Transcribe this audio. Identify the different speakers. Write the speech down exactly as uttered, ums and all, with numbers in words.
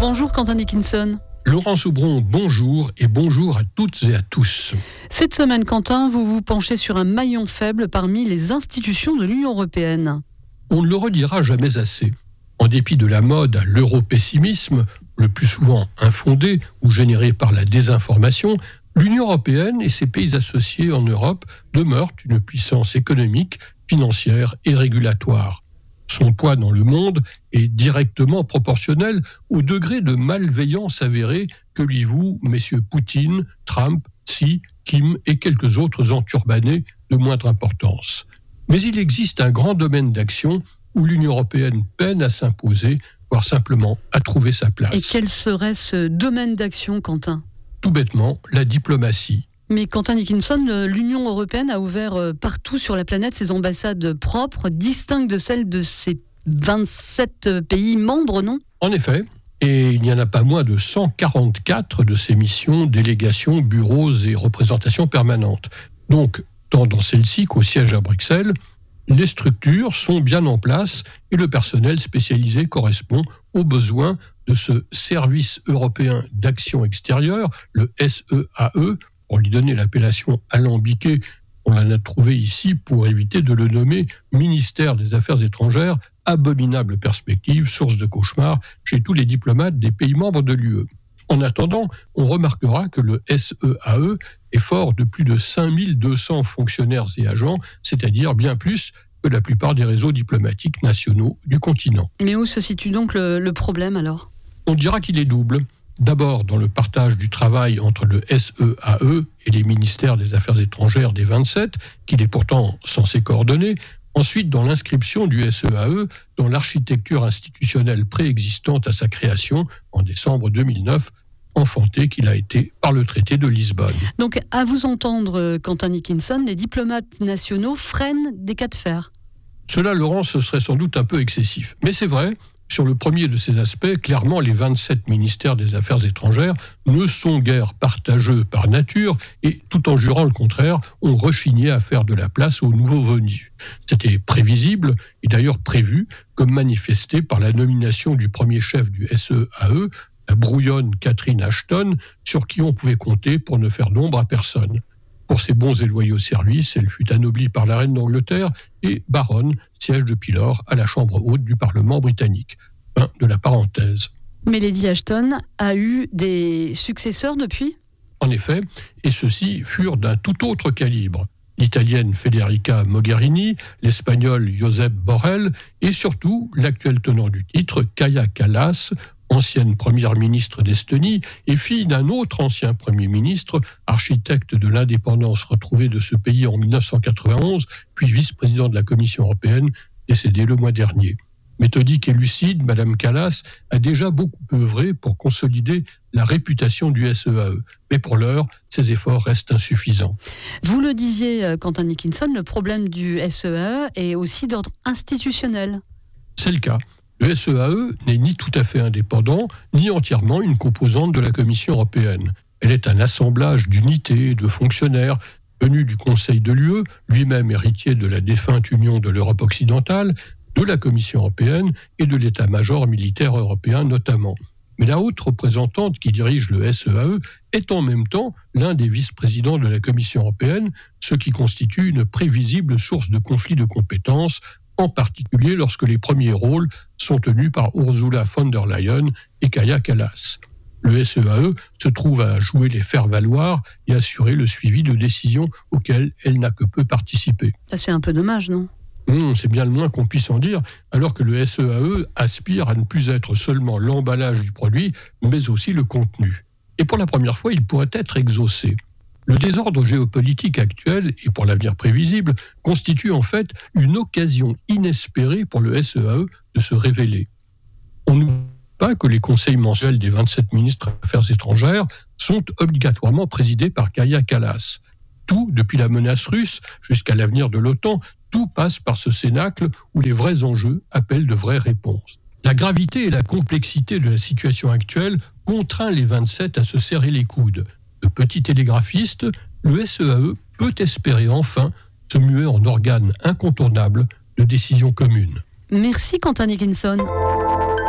Speaker 1: Bonjour Quentin Dickinson.
Speaker 2: Laurent Soubron, bonjour et bonjour à toutes et à tous.
Speaker 1: Cette semaine, Quentin, vous vous penchez sur un maillon faible parmi les institutions de l'Union européenne.
Speaker 2: On ne le redira jamais assez. En dépit de la mode à l'europessimisme, le plus souvent infondé ou généré par la désinformation, l'Union européenne et ses pays associés en Europe demeurent une puissance économique, financière et régulatoire. Son poids dans le monde est directement proportionnel au degré de malveillance avérée que lui vouent messieurs Poutine, Trump, Xi, Kim et quelques autres enturbanés de moindre importance. Mais il existe un grand domaine d'action où l'Union européenne peine à s'imposer, voire simplement à trouver sa place.
Speaker 1: Et quel serait ce domaine d'action, Quentin ?
Speaker 2: Tout bêtement, la diplomatie.
Speaker 1: Mais Quentin Dickinson, l'Union européenne a ouvert partout sur la planète ses ambassades propres, distinctes de celles de ses vingt-sept pays membres, non ?
Speaker 2: En effet, et il n'y en a pas moins de cent quarante-quatre de ces missions, délégations, bureaux et représentations permanentes. Donc, tant dans celle-ci qu'au siège à Bruxelles, les structures sont bien en place et le personnel spécialisé correspond aux besoins de ce service européen d'action extérieure, le S E A E, pour lui donner l'appellation alambiquée. On en a trouvé ici pour éviter de le nommer ministère des Affaires étrangères, abominable perspective, source de cauchemar chez tous les diplomates des pays membres de l'U E. En attendant, on remarquera que le S E A E est fort de plus de cinq mille deux cents fonctionnaires et agents, c'est-à-dire bien plus que la plupart des réseaux diplomatiques nationaux du continent.
Speaker 1: Mais où se situe donc le, le problème alors ?
Speaker 2: On dira qu'il est double. D'abord dans le partage du travail entre le S E A E et les ministères des Affaires étrangères des vingt-sept, qu'il est pourtant censé coordonner. Ensuite, dans l'inscription du S E A E dans l'architecture institutionnelle préexistante à sa création en décembre deux mille neuf, enfanté qu'il a été par le traité de Lisbonne.
Speaker 1: Donc, à vous entendre, Quentin Dickinson, les diplomates nationaux freinent des cas de fer.
Speaker 2: Cela, Laurent, ce serait sans doute un peu excessif. Mais c'est vrai, sur le premier de ces aspects, clairement, les vingt-sept ministères des Affaires étrangères ne sont guère partageux par nature et, tout en jurant le contraire, ont rechigné à faire de la place aux nouveaux venus. C'était prévisible et d'ailleurs prévu, comme manifesté par la nomination du premier chef du S E A E, la brouillonne Catherine Ashton, sur qui on pouvait compter pour ne faire d'ombre à personne. Pour ses bons et loyaux services, elle fut anoblie par la reine d'Angleterre et baronne, siège depuis lors à la Chambre haute du Parlement britannique. Fin de la parenthèse.
Speaker 1: Mais Lady Ashton a eu des successeurs depuis ?
Speaker 2: En effet, et ceux-ci furent d'un tout autre calibre. L'italienne Federica Mogherini, l'espagnol Josep Borrell et surtout l'actuel tenant du titre, Kaja Kallas, ancienne première ministre d'Estonie et fille d'un autre ancien premier ministre, architecte de l'indépendance retrouvée de ce pays en dix-neuf cent quatre-vingt-onze, puis vice-président de la Commission européenne, décédée le mois dernier. Méthodique et lucide, Madame Kallas a déjà beaucoup œuvré pour consolider la réputation du S E A E. Mais pour l'heure, ses efforts restent insuffisants.
Speaker 1: Vous le disiez, Quentin Dickinson, le problème du S E A E est aussi d'ordre institutionnel.
Speaker 2: C'est le cas. Le S E A E n'est ni tout à fait indépendant, ni entièrement une composante de la Commission européenne. Elle est un assemblage d'unités, de fonctionnaires, venus du Conseil de l'U E, lui-même héritier de la défunte Union de l'Europe occidentale, de la Commission européenne et de l'état-major militaire européen notamment. Mais la haute représentante qui dirige le S E A E est en même temps l'un des vice-présidents de la Commission européenne, ce qui constitue une prévisible source de conflit de compétences, en particulier lorsque les premiers rôles sont tenus par Ursula von der Leyen et Kaja Kallas. Le S E A E se trouve à jouer les faire-valoir et assurer le suivi de décisions auxquelles elle n'a que peu participé.
Speaker 1: C'est un peu dommage, non ?
Speaker 2: Mmh, c'est bien le moins qu'on puisse en dire, alors que le S E A E aspire à ne plus être seulement l'emballage du produit, mais aussi le contenu. Et pour la première fois, il pourrait être exaucé. Le désordre géopolitique actuel, et pour l'avenir prévisible, constitue en fait une occasion inespérée pour le S E A E de se révéler. On n'oublie pas que les conseils mensuels des vingt-sept ministres des Affaires étrangères sont obligatoirement présidés par Kaja Kallas. Tout, depuis la menace russe jusqu'à l'avenir de l'OTAN, tout passe par ce cénacle où les vrais enjeux appellent de vraies réponses. La gravité et la complexité de la situation actuelle contraint les vingt-sept à se serrer les coudes. De petit télégraphiste, le S E A E peut espérer enfin se muer en organe incontournable de décision commune.
Speaker 1: Merci Quentin Dickinson.